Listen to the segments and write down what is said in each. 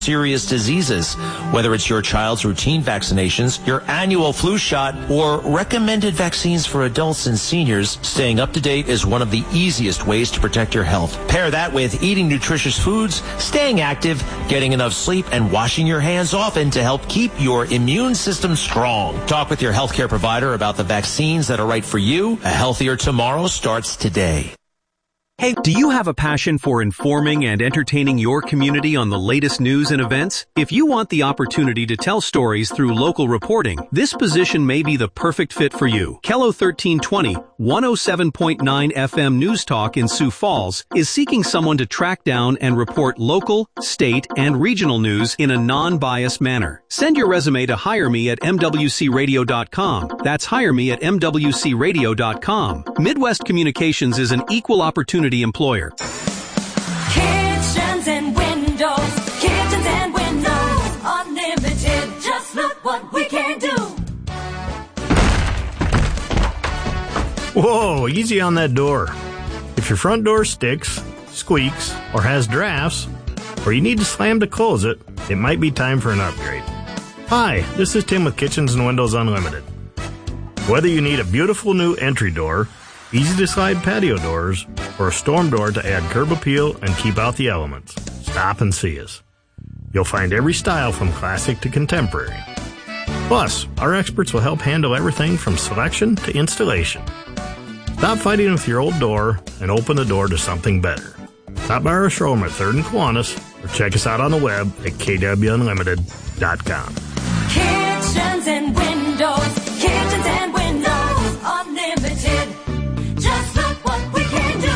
serious diseases. Whether it's your child's routine vaccinations, your annual flu shot, or recommended vaccines for adults and seniors, staying up to date is one of the easiest ways to protect your health. Pair that with eating nutritious foods, staying active, getting enough sleep, and washing your hands often to help keep your immune system strong. Talk with your healthcare provider about the vaccines that are right for you. A healthier tomorrow starts today. Hey, do you have a passion for informing and entertaining your community on the latest news and events? If you want the opportunity to tell stories through local reporting, this position may be the perfect fit for you. Kello 1320, 107.9 FM News Talk in Sioux Falls is seeking someone to track down and report local, state, and regional news in a non-biased manner. Send your resume to hireme@mwcradio.com. That's hireme@mwcradio.com. Midwest Communications is an equal opportunity employer. Kitchens and windows, unlimited. Just look what we can do. Whoa, easy on that door. If your front door sticks, squeaks, or has drafts, or you need to slam to close it, it might be time for an upgrade. Hi, this is Tim with Kitchens and Windows Unlimited. Whether you need a beautiful new entry door, easy to slide patio doors, or a storm door to add curb appeal and keep out the elements, stop and see us. You'll find every style from classic to contemporary. Plus, our experts will help handle everything from selection to installation. Stop fighting with your old door and open the door to something better. Stop by our showroom at 3rd and Kiwanis or check us out on the web at kwunlimited.com. Kitchens and windows, unlimited. Just look what we can do.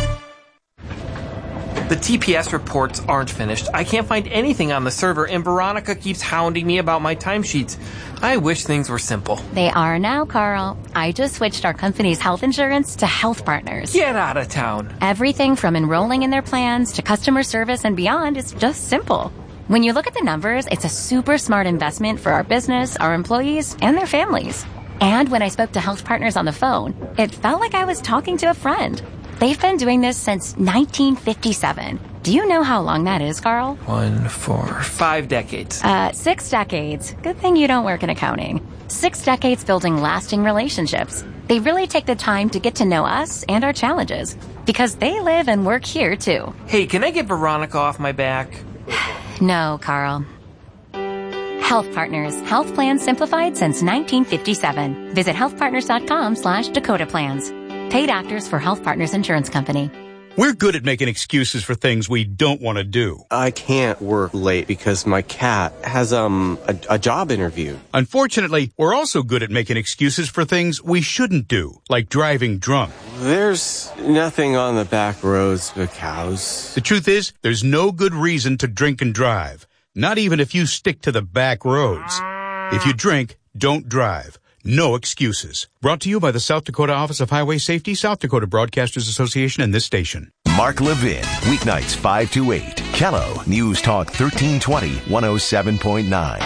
The TPS reports aren't finished. I can't find anything on the server, and Veronica keeps hounding me about my timesheets. I wish things were simple. They are now, Carl. I just switched our company's health insurance to Health Partners. Get out of town. Everything from enrolling in their plans to customer service and beyond is just simple. When you look at the numbers, it's a super smart investment for our business, our employees, and their families. And when I spoke to Health Partners on the phone, it felt like I was talking to a friend. They've been doing this since 1957. Do you know how long that is, Carl? 1, 4, 5 decades. 6 decades. Good thing you don't work in accounting. 6 decades building lasting relationships. They really take the time to get to know us and our challenges because they live and work here, too. Hey, can I get Veronica off my back? No, Carl. Health Partners. Health plans simplified since 1957. Visit healthpartners.com/Dakota Plans. Paid actors for Health Partners Insurance Company. We're good at making excuses for things we don't want to do. I can't work late because my cat has a job interview. Unfortunately, we're also good at making excuses for things we shouldn't do, like driving drunk. There's nothing on the back roads but cows. The truth is, there's no good reason to drink and drive, not even if you stick to the back roads. If you drink, don't drive. No excuses. Brought to you by the South Dakota Office of Highway Safety, South Dakota Broadcasters Association, and this station. Mark Levin, weeknights 5 to 8. Kello, News Talk 1320, 107.9.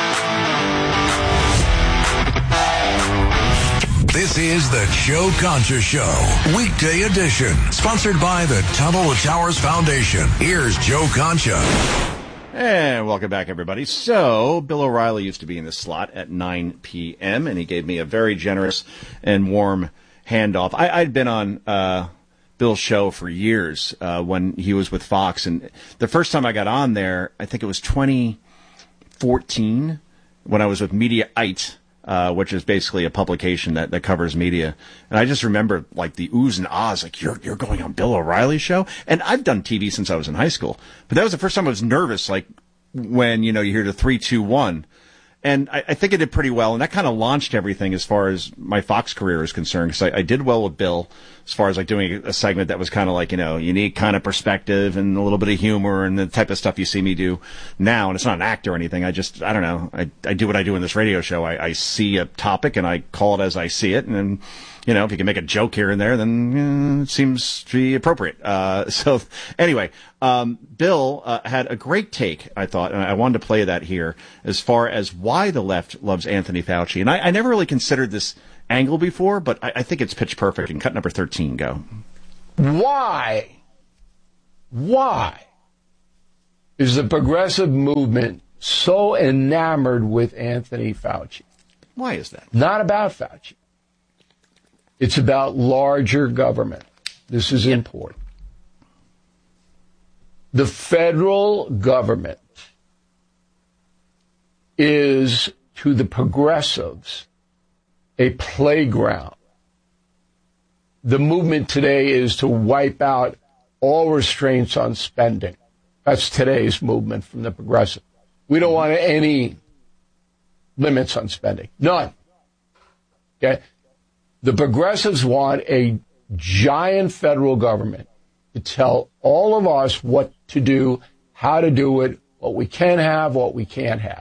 This is the Joe Concha Show, weekday edition, sponsored by the Tunnel to Towers Foundation. Here's Joe Concha. And welcome back, everybody. So, Bill O'Reilly used to be in this slot at 9 p.m., and he gave me a very generous and warm handoff. I'd been on Bill's show for years when he was with Fox, and the first time I got on there, I think it was 2014, when I was with Mediaite, which is basically a publication that covers media. And I just remember, like, the oohs and ahs, like, you're going on Bill O'Reilly's show? And I've done TV since I was in high school. But that was the first time I was nervous, like, when, you hear the 3, 2, 1. And I think I did pretty well, and that kind of launched everything as far as my Fox career is concerned, because I did well with Bill as far as, like, doing a segment that was kind of like, unique kind of perspective and a little bit of humor and the type of stuff you see me do now. And it's not an act or anything. I don't know. I do what I do in this radio show. I see a topic and I call it as I see it, and then, if you can make a joke here and there, then it seems to be appropriate. So anyway, Bill had a great take, I thought, and I wanted to play that here, as far as why the left loves Anthony Fauci. And I never really considered this angle before, but I think it's pitch perfect. And cut number 13, go. Why is the progressive movement so enamored with Anthony Fauci. Why is that? Not about Fauci. It's about larger government. This is important. The federal government is, to the progressives, a playground. The movement today is to wipe out all restraints on spending. That's today's movement from the progressive. We don't want any limits on spending. None. Okay? The progressives want a giant federal government to tell all of us what to do, how to do it, what we can have, what we can't have.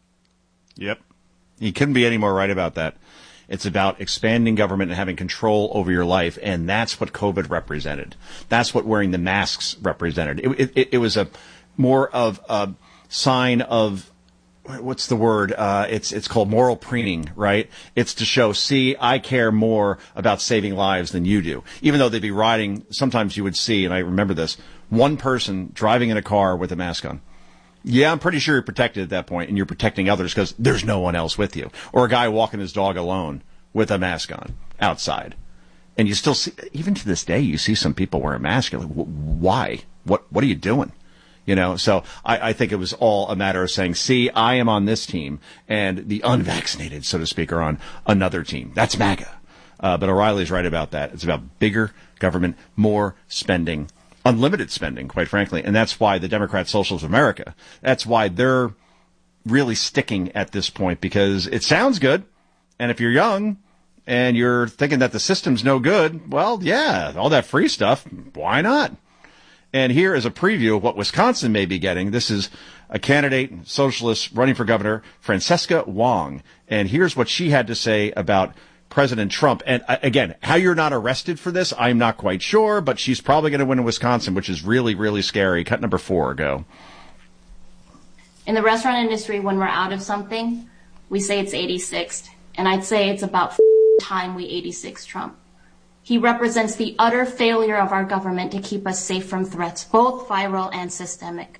Yep. You couldn't be any more right about that. It's about expanding government and having control over your life, and that's what COVID represented. That's what wearing the masks represented. It was a more of a sign of, what's the word? It's called moral preening, right? It's to show, see, I care more about saving lives than you do. Even though they'd be riding, sometimes you would see, and I remember this, one person driving in a car with a mask on. Yeah, I'm pretty sure you're protected at that point, and you're protecting others because there's no one else with you. Or a guy walking his dog alone with a mask on outside. And you still see, even to this day, you see some people wearing masks. You're like, why? What are you doing? You know, so I think it was all a matter of saying, see, I am on this team, and the unvaccinated, so to speak, are on another team. That's MAGA. But O'Reilly's right about that. It's about bigger government, more spending, unlimited spending, quite frankly. And that's why the Democrat Socialists of America, that's why they're really sticking at this point, because it sounds good. And if you're young and you're thinking that the system's no good, well, yeah, all that free stuff, why not? And here is a preview of what Wisconsin may be getting. This is a candidate, socialist, running for governor, Francesca Wong. And here's what she had to say about President Trump. And again, how you're not arrested for this, I'm not quite sure, but she's probably going to win in Wisconsin, which is really, really scary. Cut number 4, go. In the restaurant industry, when we're out of something, we say it's 86th. And I'd say it's about time we 86 Trump. He represents the utter failure of our government to keep us safe from threats, both viral and systemic.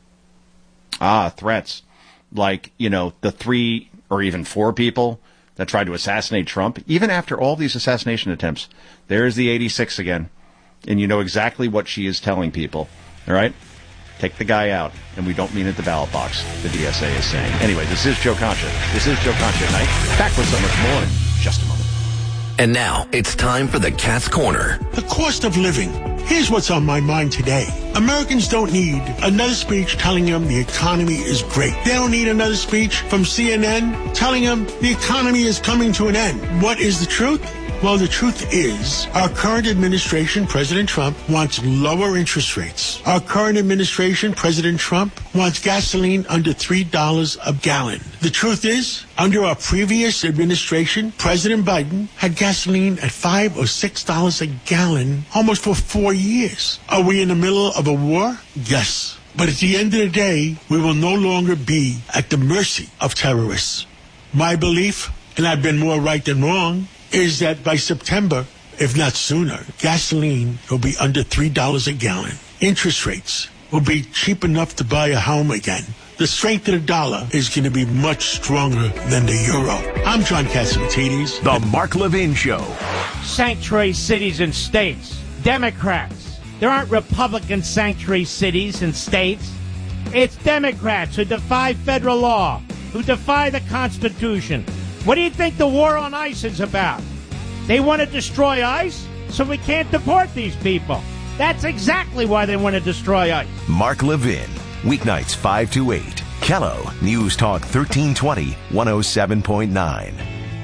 Threats. Like, you know, the 3 or even 4 people that tried to assassinate Trump. Even after all these assassination attempts, there's the 86 again. And you know exactly what she is telling people. All right? Take the guy out. And we don't mean at the ballot box, the DSA is saying. Anyway, this is Joe Concha. This is Joe Concha at night. Back with so much more in just a moment. And now it's time for the Cat's Corner. The cost of living. Here's what's on my mind today. Americans don't need another speech telling them the economy is great. They don't need another speech from CNN telling them the economy is coming to an end. What is the truth? Well, the truth is, our current administration, President Trump, wants lower interest rates. Our current administration, President Trump, wants gasoline under $3 a gallon. The truth is, under our previous administration, President Biden had gasoline at $5 or $6 a gallon almost for 4 years. Are we in the middle of a war? Yes. But at the end of the day, we will no longer be at the mercy of terrorists. My belief, and I've been more right than wrong, is that by September, if not sooner, gasoline will be under $3 a gallon. Interest rates will be cheap enough to buy a home again. The strength of the dollar is going to be much stronger than the euro. I'm John Catsimatidis. The Mark Levin Show. Sanctuary cities and states. Democrats. There aren't Republican sanctuary cities and states. It's Democrats who defy federal law, who defy the Constitution. What do you think the war on ICE is about? They want to destroy ICE so we can't deport these people. That's exactly why they want to destroy ICE. Mark Levin, weeknights 5 to 8. Kello, News Talk 1320, 107.9.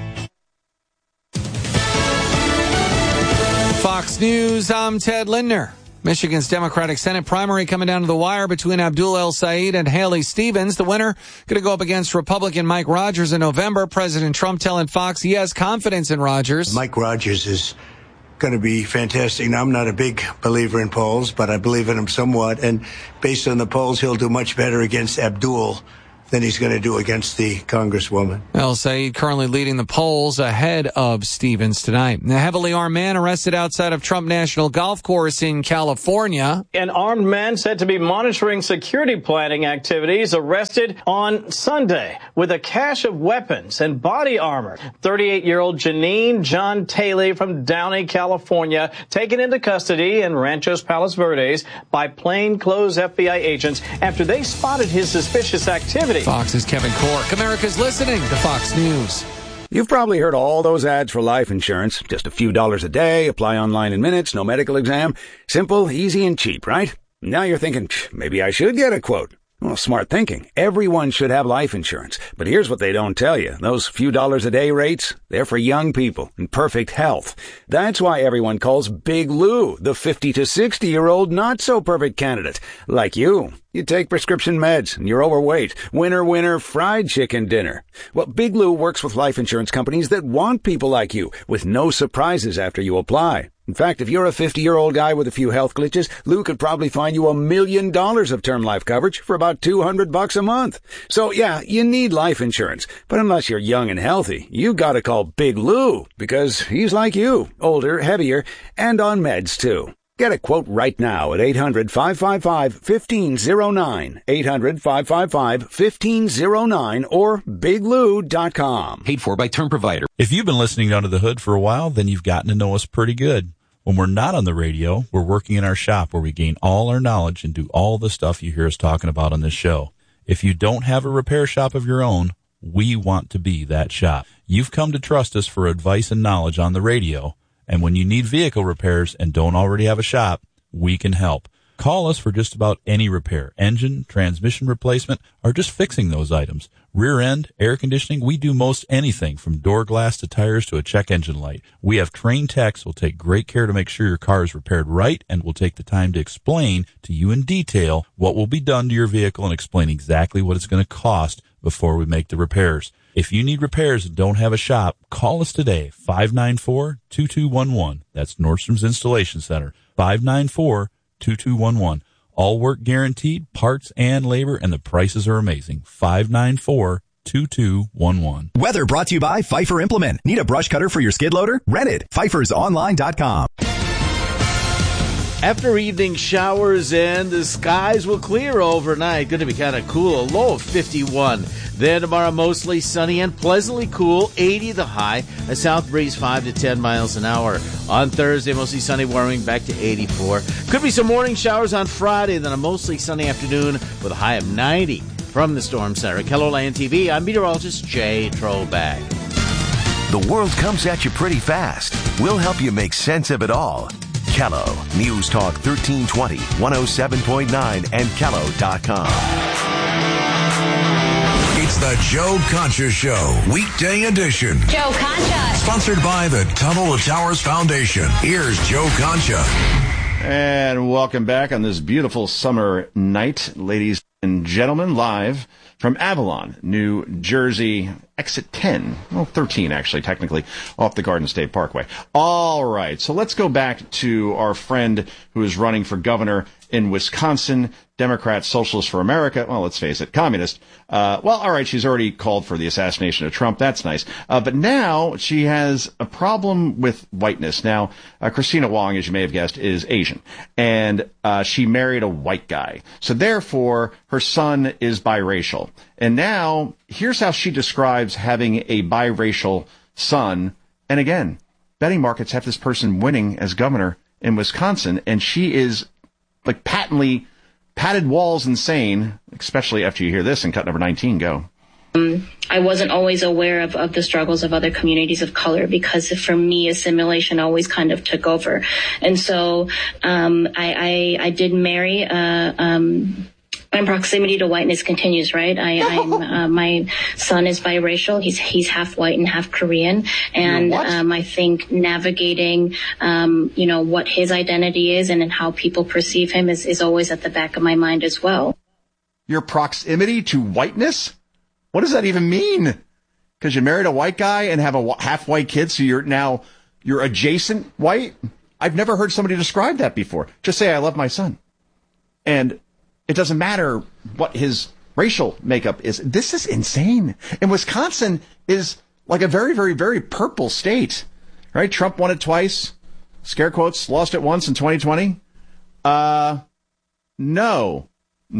Fox News, I'm Ted Lindner. Michigan's Democratic Senate primary coming down to the wire between Abdul El Sayed and Haley Stevens. The winner going to go up against Republican Mike Rogers in November. President Trump telling Fox he has confidence in Rogers. Mike Rogers is going to be fantastic. Now, I'm not a big believer in polls, but I believe in him somewhat. And based on the polls, he'll do much better against Abdul than he's going to do against the Congresswoman. El Said currently leading the polls ahead of Stevens tonight. A heavily armed man arrested outside of Trump National Golf Course in California. An armed man said to be monitoring security planning activities arrested on Sunday with a cache of weapons and body armor. 38-year-old Janine John Taylor from Downey, California, taken into custody in Ranchos Palos Verdes by plainclothes FBI agents after they spotted his suspicious activity. Fox's Kevin Cork. America's listening to Fox News. You've probably heard all those ads for life insurance. Just a few dollars a day, apply online in minutes, no medical exam. Simple, easy, and cheap, right? Now you're thinking, maybe I should get a quote. Well, smart thinking. Everyone should have life insurance. But here's what they don't tell you. Those few dollars a day rates, they're for young people in perfect health. That's why everyone calls Big Lou the 50 to 60-year-old not-so-perfect candidate. Like you. You take prescription meds and you're overweight. Winner, winner, fried chicken dinner. Well, Big Lou works with life insurance companies that want people like you with no surprises after you apply. In fact, if you're a 50-year-old guy with a few health glitches, Lou could probably find you $1 million of term life coverage for about $200 a month. So yeah, you need life insurance. But unless you're young and healthy, you gotta call Big Lou because he's like you, older, heavier, and on meds too. Get a quote right now at 800-555-1509, 800-555-1509, or biglou.com. Paid for by Term Provider. If you've been listening Under the Hood for a while, then you've gotten to know us pretty good. When we're not on the radio, we're working in our shop where we gain all our knowledge and do all the stuff you hear us talking about on this show. If you don't have a repair shop of your own, we want to be that shop. You've come to trust us for advice and knowledge on the radio. And when you need vehicle repairs and don't already have a shop, we can help. Call us for just about any repair, engine, transmission replacement, or just fixing those items. Rear end, air conditioning, we do most anything from door glass to tires to a check engine light. We have trained techs who will take great care to make sure your car is repaired right and will take the time to explain to you in detail what will be done to your vehicle and explain exactly what it's going to cost before we make the repairs. If you need repairs and don't have a shop, call us today, 594-2211. That's Nordstrom's Installation Center, 594-2211. All work guaranteed, parts and labor, and the prices are amazing. 594-2211. Weather brought to you by Pfeiffer Implement. Need a brush cutter for your skid loader? Rent it. PfeiffersOnline.com. After evening showers in, the skies will clear overnight. Going to be kind of cool. A low of 51. Then tomorrow, mostly sunny and pleasantly cool. 80 the high. A south breeze 5 to 10 miles an hour. On Thursday, mostly sunny, warming back to 84. Could be some morning showers on Friday. Then a mostly sunny afternoon with a high of 90. From the Storm Center, KELOLAND TV, I'm meteorologist Jay Trollback. The world comes at you pretty fast. We'll help you make sense of it all. Kello, News Talk 1320, 107.9, and Kello.com. It's the Joe Concha Show, weekday edition. Joe Concha. Sponsored by the Tunnel to Towers Foundation. Here's Joe Concha. And welcome back on this beautiful summer night, ladies and gentlemen, live from Avalon, New Jersey, exit 10, well, 13 actually, technically, off the Garden State Parkway. All right, so let's go back to our friend who is running for governor in Wisconsin, Democrat Socialist for America. Well, let's face it, communist. All right, she's already called for the assassination of Trump. That's nice. But now she has a problem with whiteness. Now, Christina Wong, as you may have guessed, is Asian. And she married a white guy. So therefore, her son is biracial. And now, here's how she describes having a biracial son. And again, betting markets have this person winning as governor in Wisconsin. And she is like patently padded walls insane, especially after you hear this in cut number 19. Go. I wasn't always aware of the struggles of other communities of color because for me, assimilation always kind of took over. And so I did marry my proximity to whiteness continues, right? My son is biracial. He's half white and half Korean. And, I think navigating, what his identity is and how people perceive him is always at the back of my mind as well. Your proximity to whiteness? What does that even mean? Because you married a white guy and have a half white kid, so you're adjacent white? I've never heard somebody describe that before. Just say, I love my son. And it doesn't matter what his racial makeup is. This is insane. And Wisconsin is like a very, very, very purple state, right? Trump won it twice. Scare quotes, lost it once in 2020. No.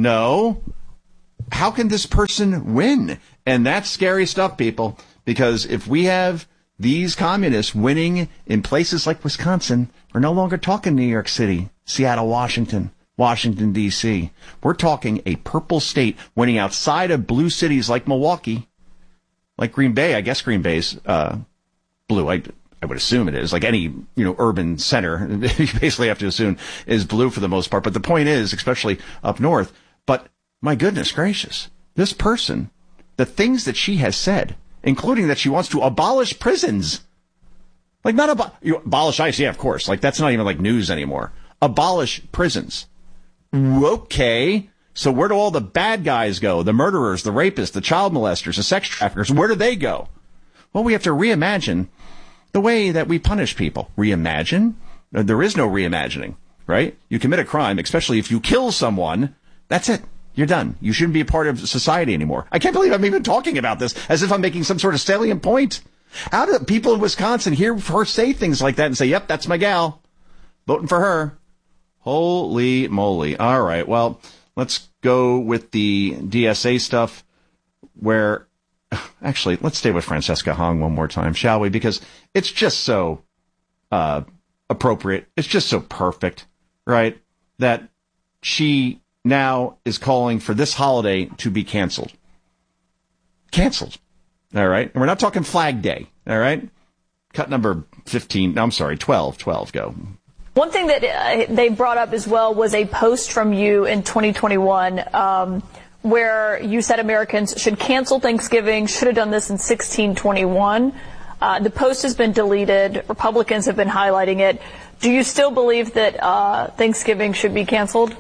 How can this person win? And that's scary stuff, people, because if we have these communists winning in places like Wisconsin, we're no longer talking New York City, Seattle, Washington, D.C. We're talking a purple state winning outside of blue cities like Milwaukee, like Green Bay. I guess Green Bay's blue. I would assume it is. Like any, urban center, you basically have to assume is blue for the most part. But the point is, especially up north, but my goodness gracious, this person, the things that she has said, including that she wants to abolish prisons. Like not abolish ICE, yeah, of course. Like that's not even like news anymore. Abolish prisons. Okay. So where do all the bad guys go? The murderers, the rapists, the child molesters, the sex traffickers, where do they go? Well, we have to reimagine the way that we punish people. Reimagine? There is no reimagining, right? You commit a crime, especially if you kill someone, that's it. You're done. You shouldn't be a part of society anymore. I can't believe I'm even talking about this as if I'm making some sort of salient point. How do people in Wisconsin hear her say things like that and say, yep, that's my gal, voting for her? Holy moly. All right. Well, let's go with the DSA stuff where actually, let's stay with Francesca Hong one more time, shall we? Because it's just so appropriate. It's just so perfect, right? That she now is calling for this holiday to be canceled. Canceled. All right. And we're not talking Flag Day. All right. Cut number 15. No, I'm sorry. 12. Go. One thing that they brought up as well was a post from you in 2021 where you said Americans should cancel Thanksgiving, should have done this in 1621. The post has been deleted. Republicans have been highlighting it. Do you still believe that Thanksgiving should be canceled?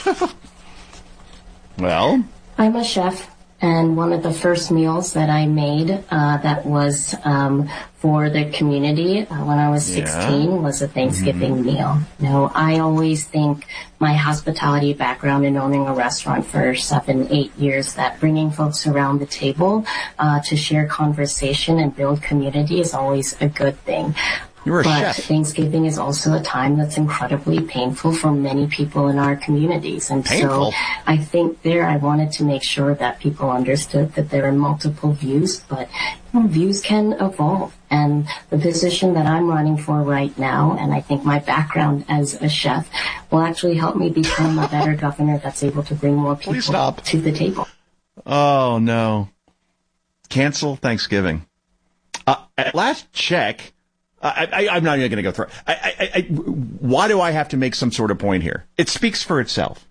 Well, I'm a chef, and one of the first meals that I made that was for the community when I was 16 was a Thanksgiving meal. Now, I always think my hospitality background in owning a restaurant for 7-8 years, that bringing folks around the table to share conversation and build community is always a good thing. You're a but chef. Thanksgiving is also a time that's incredibly painful for many people in our communities. And Painful? so I think I wanted to make sure that people understood that there are multiple views, but views can evolve. And the position that I'm running for right now, and I think my background as a chef, will actually help me become a better governor that's able to bring more people to the table. Oh, no. Cancel Thanksgiving. At last check, I'm not even going to go through it. Why do I have to make some sort of point here? It speaks for itself.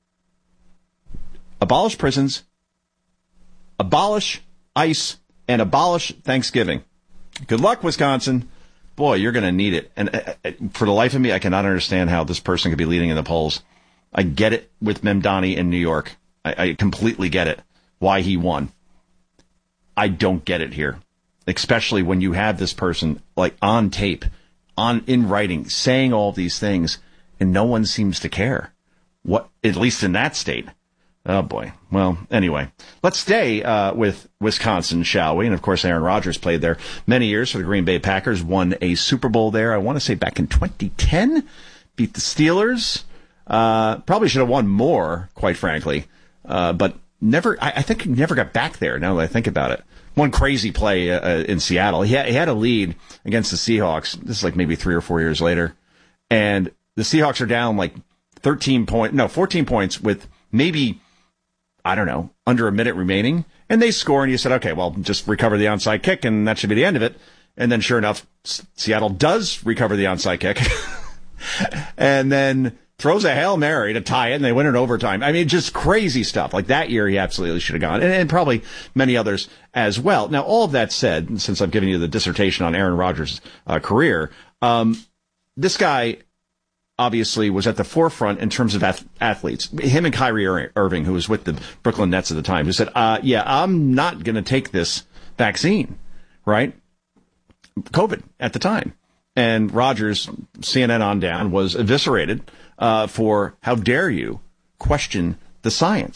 Abolish prisons, abolish ICE, and abolish Thanksgiving. Good luck, Wisconsin. Boy, you're going to need it. And for the life of me, I cannot understand how this person could be leading in the polls. I get it with Memdani in New York. I completely get it, why he won. I don't get it here. Especially when you have this person like on tape, in writing, saying all these things, and no one seems to care. What, at least in that state. Oh boy. Well, anyway, let's stay with Wisconsin, shall we? And of course, Aaron Rodgers played there many years for the Green Bay Packers, won a Super Bowl there. I want to say back in 2010, beat the Steelers. Probably should have won more, quite frankly, but never. I think he never got back there. Now that I think about it. One crazy play in Seattle. He had a lead against the Seahawks. This is like maybe 3 or 4 years later. And the Seahawks are down like 14 points with maybe, I don't know, under a minute remaining. And they score, and you said, okay, well, just recover the onside kick, and that should be the end of it. And then sure enough, Seattle does recover the onside kick. And then throws a Hail Mary to tie it, and they win it in overtime. I mean, just crazy stuff. Like that year, he absolutely should have gone, and probably many others as well. Now, all of that said, since I've given you the dissertation on Aaron Rodgers' career, this guy obviously was at the forefront in terms of athletes. Him and Kyrie Irving, who was with the Brooklyn Nets at the time, who said, yeah, I'm not going to take this vaccine, right? COVID at the time. And Rodgers, CNN on down, was eviscerated for how dare you question the science.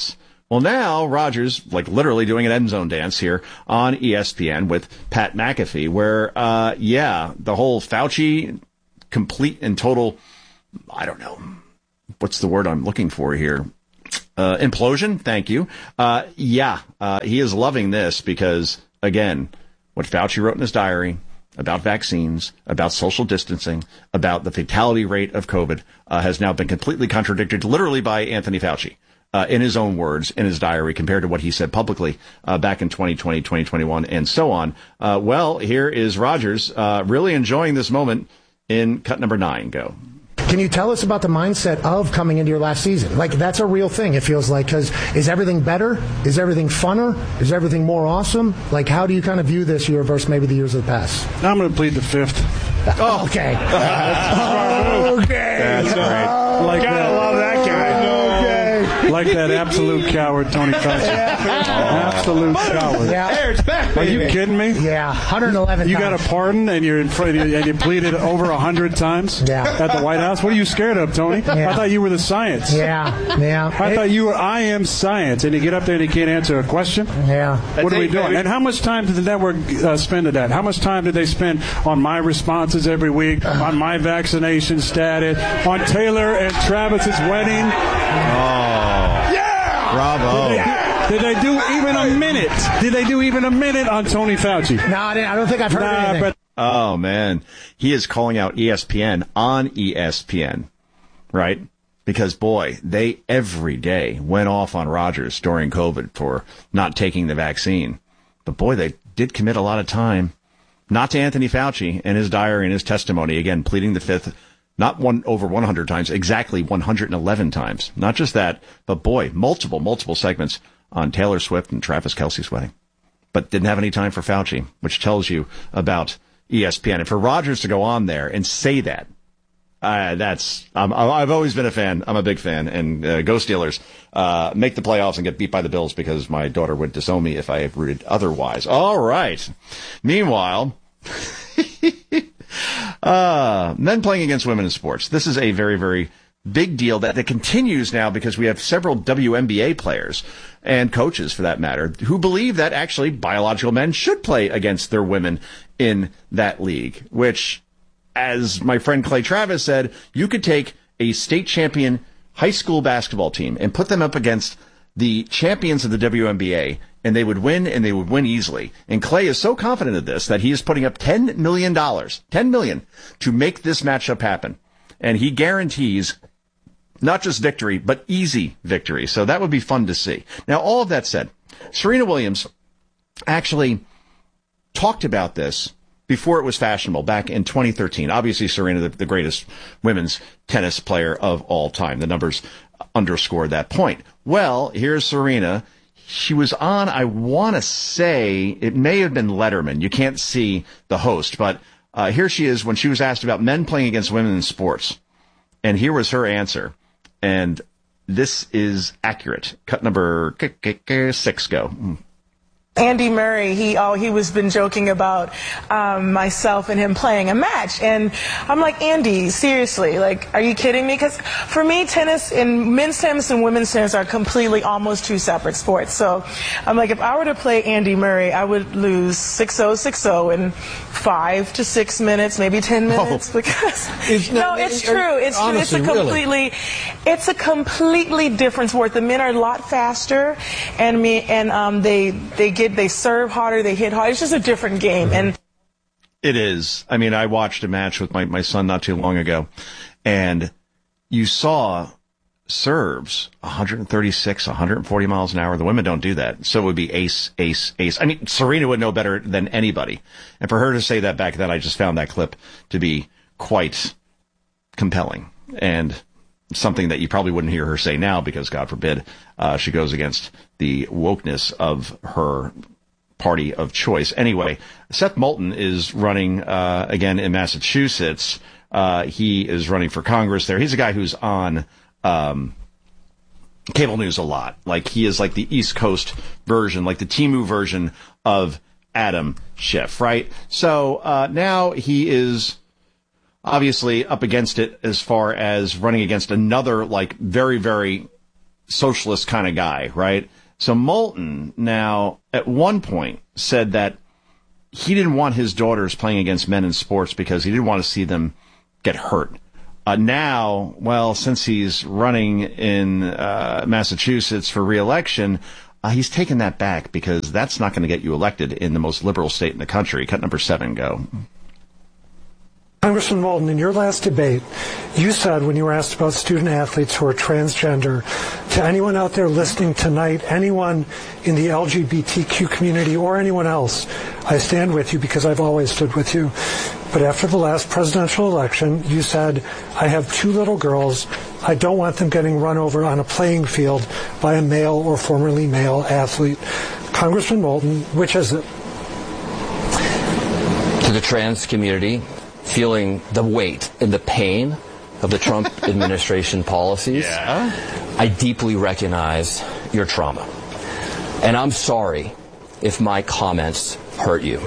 Well, now Rogers, like literally doing an end zone dance here on ESPN with Pat McAfee, where, the whole Fauci complete and total, I don't know, what's the word I'm looking for here? Implosion. Thank you. He is loving this because, again, what Fauci wrote in his diary about vaccines, about social distancing, about the fatality rate of COVID, has now been completely contradicted literally by Anthony Fauci. In his own words, in his diary, compared to what he said publicly back in 2020, 2021, and so on. Here is Rogers really enjoying this moment in cut number 9. Go. Can you tell us about the mindset of coming into your last season? Like, that's a real thing, it feels like, because is everything better? Is everything funner? Is everything more awesome? Like, how do you kind of view this year versus maybe the years of the past? I'm going to plead the 5th. Oh, okay. Okay. That's right. Gotta love that guy. Like that absolute coward, Tony Fauci. Absolute coward. Yeah. Hey, it's back, Are you kidding me? Yeah, 111 You times. got a pardon and you're in front and you pleaded over 100 times at the White House? What are you scared of, Tony? I thought you were the science. Yeah. I thought you were I am science, and you get up there and you can't answer a question? Yeah. What are we doing? And how much time did the network spend at that? How much time did they spend on my responses every week, on my vaccination status, on Taylor and Travis's wedding? Bravo. Did they do even a minute? Did they do even a minute on Tony Fauci? No, I don't think I've heard anything. Oh, man. He is calling out ESPN on ESPN, right? Because, boy, they every day went off on Rogers during COVID for not taking the vaccine. But, boy, they did commit a lot of time, not to Anthony Fauci and his diary and his testimony, again, pleading the 5th. Not over 100 times, exactly 111 times. Not just that, but boy, multiple segments on Taylor Swift and Travis Kelce's wedding. But didn't have any time for Fauci, which tells you about ESPN. And for Rogers to go on there and say that, I've always been a fan. I'm a big fan. And go Steelers. Make the playoffs and get beat by the Bills because my daughter would disown me if I had rooted otherwise. All right. Meanwhile... men playing against women in sports. This is a very, very big deal that continues now because we have several WNBA players and coaches, for that matter, who believe that actually biological men should play against their women in that league, which, as my friend Clay Travis said, you could take a state champion high school basketball team and put them up against the champions of the WNBA, and they would win easily. And Clay is so confident of this that he is putting up $10 million to make this matchup happen. And he guarantees not just victory, but easy victory. So that would be fun to see. Now, all of that said, Serena Williams actually talked about this before it was fashionable back in 2013. Obviously, Serena, the greatest women's tennis player of all time. The numbers underscore that point. Well, here's Serena. She was on, I want to say, it may have been Letterman. You can't see the host, but here she is when she was asked about men playing against women in sports. And here was her answer. And this is accurate. Cut number 6, go. Andy Murray, he was been joking about myself and him playing a match, and I'm like, Andy, seriously, like, are you kidding me? Because for me, tennis and men's tennis and women's tennis are completely almost two separate sports. So I'm like, if I were to play Andy Murray, I would lose 6-0, 6-0 in 5 to 6 minutes, maybe 10 minutes. Because it's true. It's honestly, true. It's a completely different sport. The men are a lot faster, and they serve harder, they hit harder. It's just a different game. And it is. I mean, I watched a match with my son not too long ago, and you saw serves 136, 140 miles an hour. The women don't do that. So it would be ace, ace, ace. I mean, Serena would know better than anybody. And for her to say that back then, I just found that clip to be quite compelling. And something that you probably wouldn't hear her say now because, God forbid, she goes against the wokeness of her party of choice. Anyway, Seth Moulton is running again in Massachusetts. He is running for Congress there. He's a guy who's on cable news a lot. Like, he is like the East Coast version, like the Temu version of Adam Schiff, right? So now he is obviously up against it as far as running against another, like, very, very socialist kind of guy, right? So Moulton now, at one point, said that he didn't want his daughters playing against men in sports because he didn't want to see them get hurt. Now, well, since he's running in Massachusetts for re-election, he's taken that back because that's not going to get you elected in the most liberal state in the country. Cut number 7, go. Congressman Moulton, in your last debate, you said when you were asked about student athletes who are transgender, to anyone out there listening tonight, anyone in the LGBTQ community or anyone else, I stand with you because I've always stood with you. But after the last presidential election, you said, I have 2 little girls. I don't want them getting run over on a playing field by a male or formerly male athlete. Congressman Moulton, which is it? To the trans community, feeling the weight and the pain of the Trump administration policies, I deeply recognize your trauma. And I'm sorry if my comments hurt you.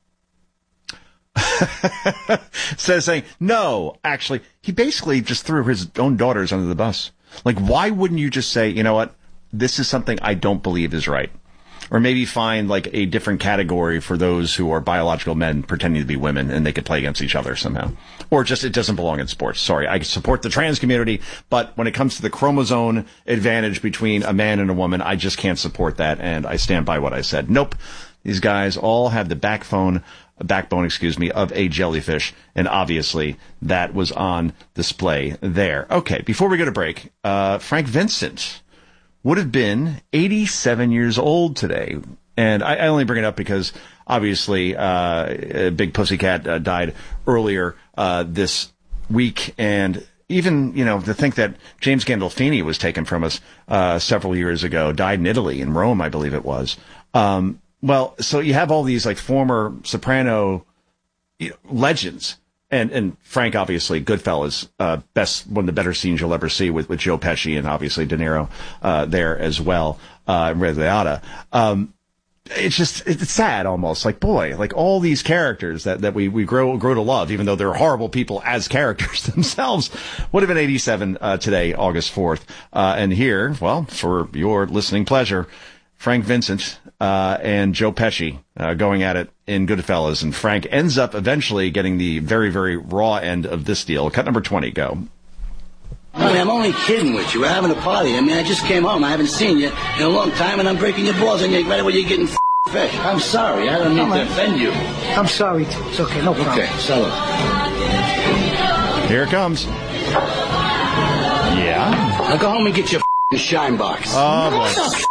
Instead of saying, no, actually, he basically just threw his own daughters under the bus. Like, why wouldn't you just say, you know what, this is something I don't believe is right? Or maybe find like a different category for those who are biological men pretending to be women and they could play against each other somehow. Or just it doesn't belong in sports. Sorry, I support the trans community, but when it comes to the chromosome advantage between a man and a woman, I just can't support that, and I stand by what I said. Nope. These guys all have the backbone, of a jellyfish, and obviously that was on display there. Okay, before we go to break, Frank Vincent would have been 87 years old today. And I only bring it up because, obviously, Big Pussycat died earlier this week. And even, to think that James Gandolfini was taken from us several years ago, died in Italy, in Rome, I believe it was. Well, so you have all these, like, former soprano legends. And Frank, obviously, Goodfellas, one of the better scenes you'll ever see with Joe Pesci and obviously De Niro, there as well, Ray Liotta. It's sad almost. Like, boy, like all these characters that we grow to love, even though they're horrible people as characters themselves, would have been 87, today, August 4th. And here, well, for your listening pleasure, Frank Vincent, and Joe Pesci, going at it in Goodfellas, and Frank ends up eventually getting the very, very raw end of this deal. Cut number 20, go. I mean, I'm only kidding with you. We're having a party. I mean, I just came home. I haven't seen you in a long time, and I'm breaking your balls on you right away. You're getting fish. I'm sorry. I don't mean to offend you. I'm sorry. It's okay. No problem. Okay, settle it. Here it comes. Yeah. Now go home and get your shine box. Oh, boy.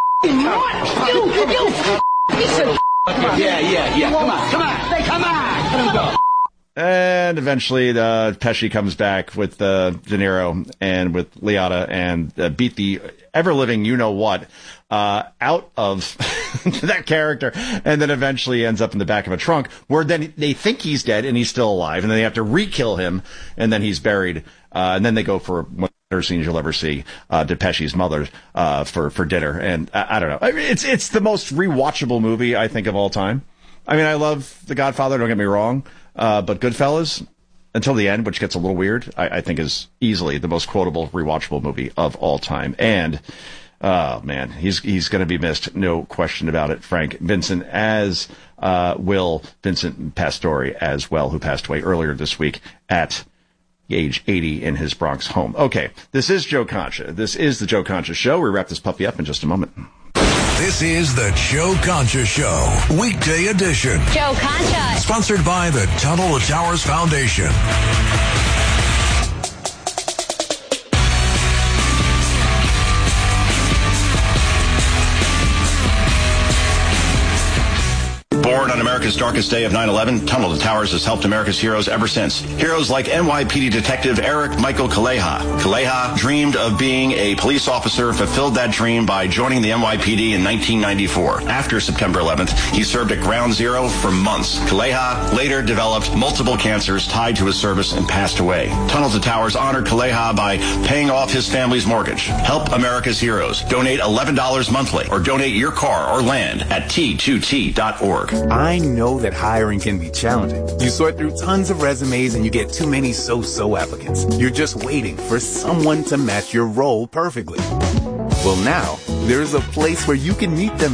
Yeah. Come on. Let him go. And eventually, Pesci comes back with De Niro and with Liotta and beat the ever-living you-know-what out of that character, and then eventually ends up in the back of a trunk, where then they think he's dead and he's still alive, and then they have to re-kill him, and then he's buried, and then they go for one of the better scenes you'll ever see, to Pesci's mother for dinner, and I don't know. I mean, it's the most rewatchable movie, I think, of all time. I mean, I love The Godfather, don't get me wrong. But Goodfellas, until the end, which gets a little weird, I think is easily the most quotable, rewatchable movie of all time. And, man, he's going to be missed. No question about it. Frank Vincent, as, will Vincent Pastore as well, who passed away earlier this week at age 80 in his Bronx home. Okay. This is Joe Concha. This is the Joe Concha Show. We wrap this puppy up in just a moment. This is the Joe Concha Show, weekday edition. Joe Concha. Sponsored by the Tunnel to Towers Foundation. Born on America's darkest day of 9/11, Tunnel to Towers has helped America's heroes ever since. Heroes like NYPD Detective Eric Michael Kaleha. Kaleha dreamed of being a police officer, fulfilled that dream by joining the NYPD in 1994. After September 11th, he served at Ground Zero for months. Kaleha later developed multiple cancers tied to his service and passed away. Tunnel to Towers honored Kaleha by paying off his family's mortgage. Help America's heroes. Donate $11 monthly or donate your car or land at T2T.org. I know that hiring can be challenging. You sort through tons of resumes and you get too many so-so applicants. You're just waiting for someone to match your role perfectly. Well, now, There's a place where you can meet them